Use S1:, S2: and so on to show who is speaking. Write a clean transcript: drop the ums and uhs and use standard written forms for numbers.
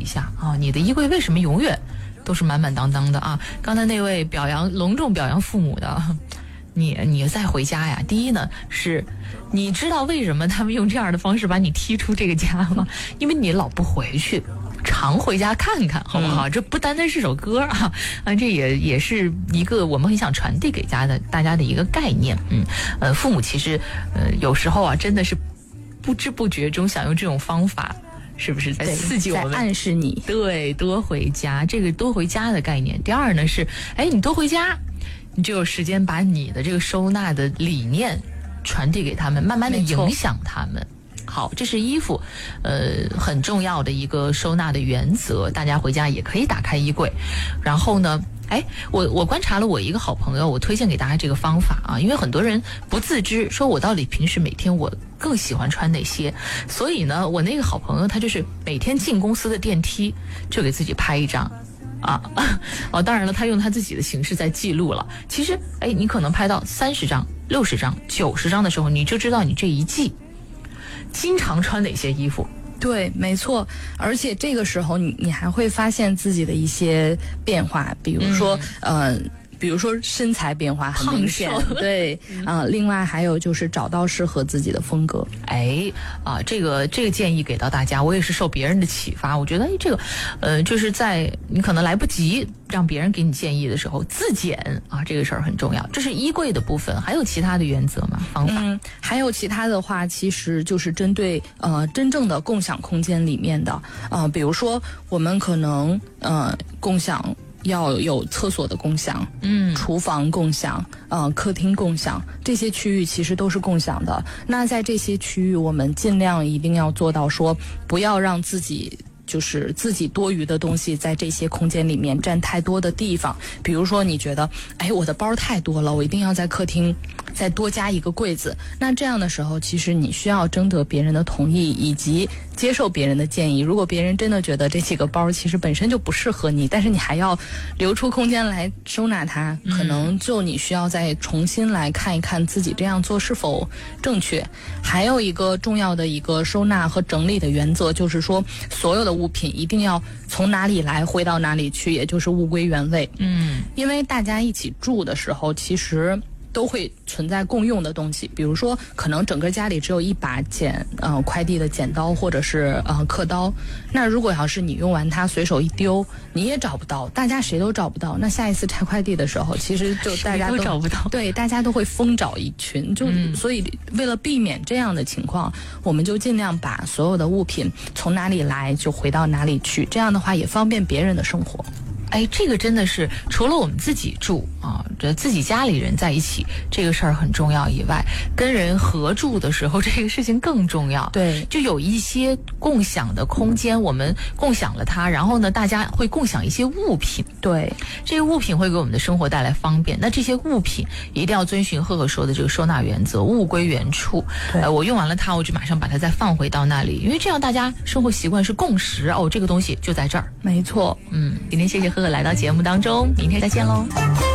S1: 下啊，你的衣柜为什么永远都是满满当当的啊？刚才那位隆重表扬父母的，你再回家呀，第一呢是你知道为什么他们用这样的方式把你踢出这个家吗？因为你老不回去，常回家看看，好不好？这不单单是首歌啊，这也是一个我们很想传递给大家的一个概念。父母其实有时候啊，真的是不知不觉中想用这种方法，是不是在刺激我们，
S2: 在暗示你？
S1: 对，多回家，这个多回家的概念。第二呢是，你多回家，你就有时间把你的这个收纳的理念传递给他们，慢慢的影响他们。好，这是衣服，很重要的一个收纳的原则。大家回家也可以打开衣柜，然后呢，我观察了我一个好朋友，我推荐给大家这个方法啊，因为很多人不自知，说我到底平时每天我更喜欢穿哪些，所以呢，我那个好朋友他就是每天进公司的电梯就给自己拍一张。当然了，他用他自己的形式在记录了。其实，你可能拍到30张、60张、90张的时候，你就知道你这一季经常穿哪些衣服。
S2: 对，没错。而且这个时候你还会发现自己的一些变化，比如说身材变化很明显，对，另外还有就是找到适合自己的风格。
S1: 这个建议给到大家，我也是受别人的启发。我觉得这个，就是在你可能来不及让别人给你建议的时候，自检啊，这个事儿很重要。这是衣柜的部分，还有其他的原则吗？方法？
S2: 还有其他的话，其实就是针对真正的共享空间里面的，比如说我们可能共享。要有厕所的共享，厨房共享，客厅共享，这些区域其实都是共享的。那在这些区域，我们尽量一定要做到说，不要让自己多余的东西在这些空间里面占太多的地方。比如说你觉得我的包太多了，我一定要在客厅再多加一个柜子，那这样的时候其实你需要征得别人的同意以及接受别人的建议。如果别人真的觉得这几个包其实本身就不适合你，但是你还要留出空间来收纳它，可能就你需要再重新来看一看自己这样做是否正确。还有一个重要的一个收纳和整理的原则，就是说所有的物品一定要从哪里来回到哪里去，也就是物归原位。因为大家一起住的时候，其实都会存在共用的东西，比如说可能整个家里只有一把快递的剪刀或者是刻刀，那如果要是你用完它随手一丢，你也找不到，大家谁都找不到，那下一次拆快递的时候，其实就大家都
S1: 找不到，
S2: 对，大家都会疯找一群，所以为了避免这样的情况，我们就尽量把所有的物品从哪里来就回到哪里去，这样的话也方便别人的生活。
S1: 这个真的是除了我们自己住啊，自己家里人在一起这个事儿很重要以外，跟人合住的时候这个事情更重要。
S2: 对，
S1: 就有一些共享的空间，我们共享了它，然后呢，大家会共享一些物品。
S2: 对，
S1: 这些物品会给我们的生活带来方便。那这些物品一定要遵循赫赫说的这个收纳原则，物归原处。我用完了它，我就马上把它再放回到那里，因为这样大家生活习惯是共识。这个东西就在这儿。
S2: 没错。
S1: 今天谢谢赫赫来到节目当中，明天再见喽。